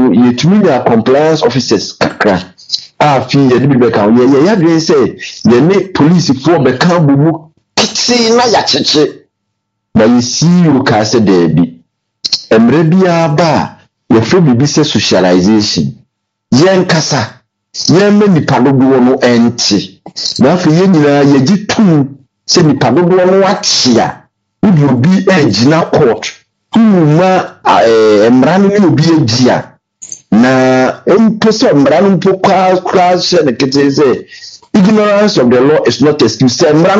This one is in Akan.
yetumi na compliance officers kakra afi ye de be ka ye ya dwen say ye ne police for be ka bomu kiti na ya cheche na you ka se de bi emre bia ba ye fo bibi se socialization yen kasa yen me nipa dodo no enti na afi ye nyina ye gitum se nipa dodo no atia udi obi ejina court ma emranu ni obi egia na imposo emranu mpo kwa she ne kete say ignorance of the law is not excuse.